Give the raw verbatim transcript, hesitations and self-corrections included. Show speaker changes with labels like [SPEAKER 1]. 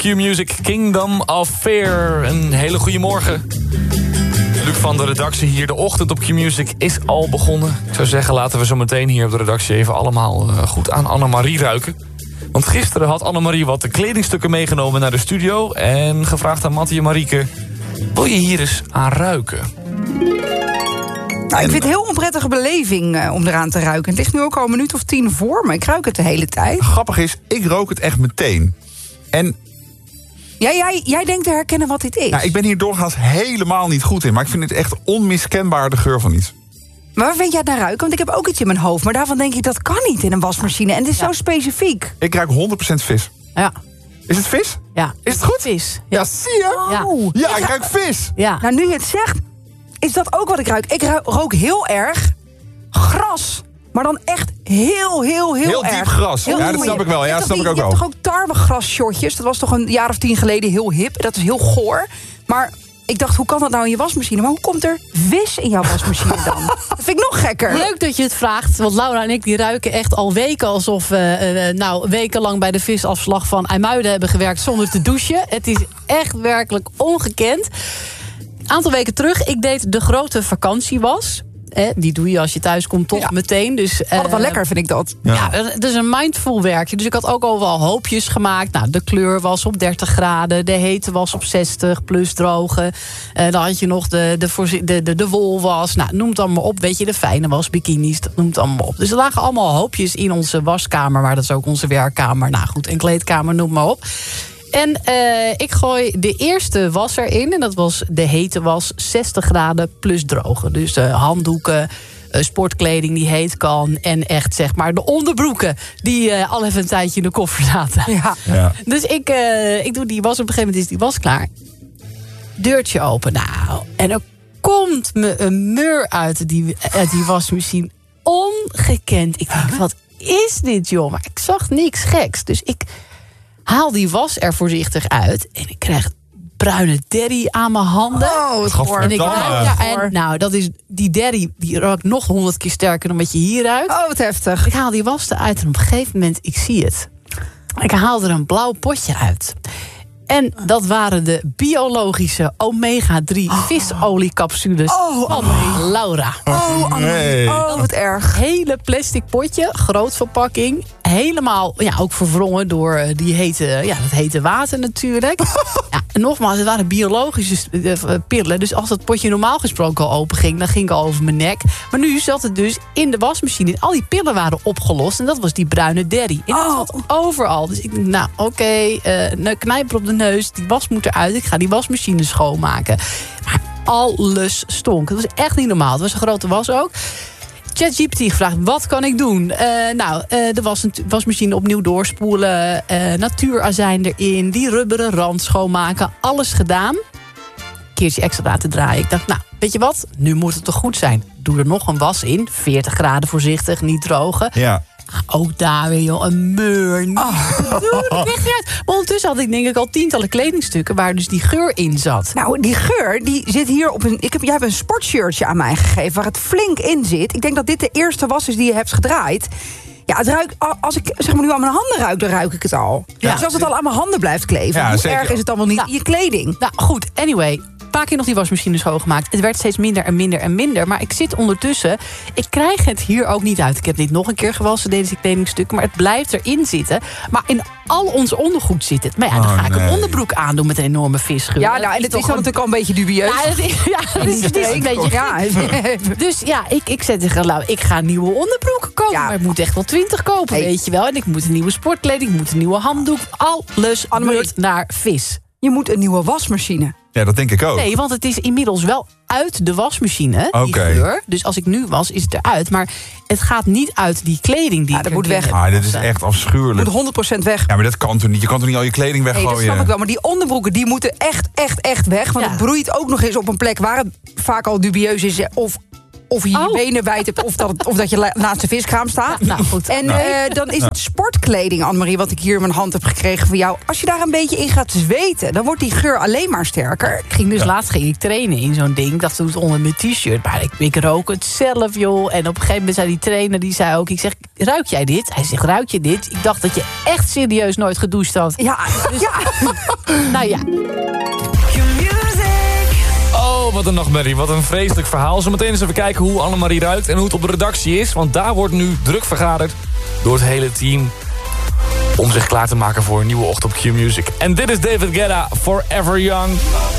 [SPEAKER 1] Q-Music, Kingdom of Fear. Een hele goede morgen. Luc van de redactie hier. De ochtend op Q-Music is al begonnen. Ik zou zeggen, laten we zo meteen hier op de redactie even allemaal uh, goed aan Annemarie ruiken. Want gisteren had Annemarie wat de kledingstukken meegenomen naar de studio en gevraagd aan Mattie en Marieke: wil je hier eens aan ruiken?
[SPEAKER 2] Nou, ik vind het een heel onprettige beleving uh, om eraan te ruiken. Het ligt nu ook al een minuut of tien voor me. Ik ruik het de hele tijd.
[SPEAKER 3] Grappig is, ik rook het echt meteen. En
[SPEAKER 2] ja, jij, jij denkt te herkennen wat dit is.
[SPEAKER 3] nou, ik ben hier doorgaans helemaal niet goed in. Maar ik vind het echt onmiskenbaar de geur van iets.
[SPEAKER 2] Maar waar vind jij het naar ruiken? Want ik heb ook iets in mijn hoofd. Maar daarvan denk ik, dat kan niet in een wasmachine. En het is ja. zo specifiek.
[SPEAKER 3] Ik ruik honderd procent vis.
[SPEAKER 4] Ja.
[SPEAKER 3] Is het vis?
[SPEAKER 4] Ja.
[SPEAKER 3] Is het goed?
[SPEAKER 4] Vis.
[SPEAKER 3] Ja, ja zie je?
[SPEAKER 2] Oh.
[SPEAKER 3] Ja, ik ruik vis.
[SPEAKER 4] Ja.
[SPEAKER 2] Nou, nu je het zegt, is dat ook wat ik ruik. Ik ruik, rook heel erg gras. Maar dan echt heel, heel, heel,
[SPEAKER 3] heel
[SPEAKER 2] erg.
[SPEAKER 3] Heel diep gras.
[SPEAKER 2] Heel
[SPEAKER 3] ja, dat snap ik wel. Ja, dat snap
[SPEAKER 2] die,
[SPEAKER 3] ik ook
[SPEAKER 2] je
[SPEAKER 3] wel.
[SPEAKER 2] hebt toch ook tarwegrasshotjes? Dat was toch een jaar of tien geleden heel hip. Dat is heel goor. Maar ik dacht, hoe kan dat nou in je wasmachine? Maar hoe komt er vis in jouw wasmachine dan? Dat vind ik nog gekker.
[SPEAKER 4] Leuk dat je het vraagt, want Laura en ik die ruiken echt al weken alsof we uh, nou, wekenlang bij de visafslag van IJmuiden hebben gewerkt zonder te douchen. Het is echt werkelijk ongekend. Een aantal weken terug, ik deed de grote vakantiewas. Eh, die doe je als je thuis komt toch ja. meteen. Dus,
[SPEAKER 2] uh, Altijd wel lekker vind ik dat.
[SPEAKER 4] Ja, ja, het is een mindful werkje. Dus ik had ook al wel hoopjes gemaakt. Nou, de kleur was op dertig graden. De hete was op zestig, plus droge. Uh, dan had je nog de, de, de, de, de wol was. Nou, noem het allemaal op. Weet je, de fijne was, bikinis, dat noemt het allemaal op. Dus er lagen allemaal hoopjes in onze waskamer. Maar dat is ook onze werkkamer. Nou goed, en kleedkamer, noem maar op. En uh, ik gooi de eerste was erin. En dat was de hete was, zestig graden plus droge. Dus uh, handdoeken, uh, sportkleding die heet kan. En echt zeg maar de onderbroeken die uh, al even een tijdje in de koffer zaten.
[SPEAKER 2] Ja.
[SPEAKER 3] Ja.
[SPEAKER 4] Dus ik, uh, ik doe die was. Op een gegeven moment is die was klaar. Deurtje open. Nou, en er komt me een meur uit die, uit die wasmachine. Ongekend. Ik denk, wat is dit, joh? Maar ik zag niks geks. Dus ik haal die was er voorzichtig uit. En ik krijg bruine derry aan mijn handen.
[SPEAKER 2] Oh, het goor.
[SPEAKER 4] En ik ja, en, nou, dat is die derry, die ruikt nog honderd keer sterker dan wat je hier ruikt.
[SPEAKER 2] Oh, wat heftig.
[SPEAKER 4] Ik haal die was eruit en op een gegeven moment, ik zie het. Ik haal er een blauw potje uit. En dat waren de biologische omega drie oh. visoliecapsules
[SPEAKER 2] oh,
[SPEAKER 4] van
[SPEAKER 2] oh.
[SPEAKER 4] Laura.
[SPEAKER 2] Oh, nee. Oh, wat erg.
[SPEAKER 4] Hele plastic potje, groot verpakking. Helemaal, ja, ook verwrongen door die hete, ja, dat hete water natuurlijk. Ja, en nogmaals, het waren biologische uh, pillen. Dus als dat potje normaal gesproken al open ging, dan ging ik al over mijn nek. Maar nu zat het dus in de wasmachine. Al die pillen waren opgelost. En dat was die bruine derry. En dat
[SPEAKER 2] oh.
[SPEAKER 4] zat overal. Dus ik dacht, nou, oké, okay, uh, knijper op de neus. Die was moet eruit. Ik ga die wasmachine schoonmaken. Maar alles stonk. Het was echt niet normaal. Het was een grote was ook. ChatGPT gevraagd, wat kan ik doen? Uh, nou, uh, de was, wasmachine opnieuw doorspoelen. Uh, natuurazijn erin. Die rubberen rand schoonmaken. Alles gedaan. Een keertje extra laten draaien. Ik dacht, nou, weet je wat? Nu moet het toch goed zijn. Doe er nog een was in. veertig graden voorzichtig, niet drogen.
[SPEAKER 3] Ja.
[SPEAKER 4] Ook daar weer, joh, een meur. Oh. Doe het echt niet uit. Maar ondertussen had ik denk ik al tientallen kledingstukken waar dus die geur in zat.
[SPEAKER 2] Nou, die geur, die zit hier op een... Ik heb, jij hebt een sportshirtje aan mij gegeven waar het flink in zit. Ik denk dat dit de eerste was is die je hebt gedraaid. Ja, het ruikt, als ik zeg maar nu aan mijn handen ruik, dan ruik ik het al. Ja, dus als het al aan mijn handen blijft kleven, ja, hoe zeker. Erg is het dan wel niet nou, in je kleding?
[SPEAKER 4] Nou, goed, anyway. Een paar keer nog die wasmachine schoongemaakt. Het werd steeds minder en minder en minder. Maar ik zit ondertussen... Ik krijg het hier ook niet uit. Ik heb dit nog een keer gewassen, deze kledingstukken. Maar het blijft erin zitten. Maar in al ons ondergoed zit het. Maar ja, dan ga ik oh, nee. een onderbroek aandoen met een enorme visgeur.
[SPEAKER 2] Ja, nou, en het is dan natuurlijk al een beetje dubieus.
[SPEAKER 4] Ja, het is, ja, het is, het is een beetje ja. Dus ja, ik, ik zeg tegen Lau, ik ga nieuwe onderbroeken kopen. Ja. Maar ik moet echt wel twintig kopen, hey. weet je wel. En ik moet een nieuwe sportkleding, ik moet een nieuwe handdoek. Alles moet naar vis.
[SPEAKER 2] Je moet een nieuwe wasmachine.
[SPEAKER 3] Ja, dat denk ik ook.
[SPEAKER 4] Nee, want het is inmiddels wel uit de wasmachine,
[SPEAKER 3] okay.
[SPEAKER 4] die geur. Dus als ik nu was, is het eruit. Maar het gaat niet uit die kleding die
[SPEAKER 2] ja, dat moet weg.
[SPEAKER 3] Ah, dit is echt afschuwelijk.
[SPEAKER 2] Het moet honderd procent weg.
[SPEAKER 3] Ja, maar dat kan toch niet? Je kan toch niet al je kleding weggooien?
[SPEAKER 2] Nee, dat snap ik wel. Maar die onderbroeken, die moeten echt, echt, echt weg. Want ja. het broeit ook nog eens op een plek waar het vaak al dubieus is. Of of je je
[SPEAKER 4] Oh.
[SPEAKER 2] benen wijd hebt... of dat, het- of dat je la- naast de viskraam staat.
[SPEAKER 4] Nou, goed.
[SPEAKER 2] En eh, dan is het sportkleding, Annemarie, wat ik hier in mijn hand heb gekregen van jou. Als je daar een beetje in gaat zweten, dan wordt die geur alleen maar sterker.
[SPEAKER 4] Ik ging dus laatst ging ik trainen in zo'n ding. Ik dacht, doe het onder mijn t-shirt. Maar ik, ik rook het zelf, joh. En op een gegeven moment zei die trainer, die zei ook... Ik zeg, ruik jij dit? Hij zegt, ruik je dit? Ik dacht dat je echt serieus nooit gedoucht had.
[SPEAKER 2] Ja, ja.
[SPEAKER 4] Nou ja.
[SPEAKER 1] Oh, wat een nachtmerrie. Wat een vreselijk verhaal. Zometeen eens even kijken hoe Annemarie ruikt en hoe het op de redactie is. Want daar wordt nu druk vergaderd door het hele team... om zich klaar te maken voor een nieuwe ochtend op Q-Music. En dit is David Guetta, Forever Young.